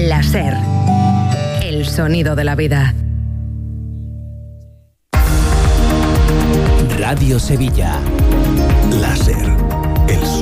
La SER, el sonido de la vida. Radio Sevilla. La SER.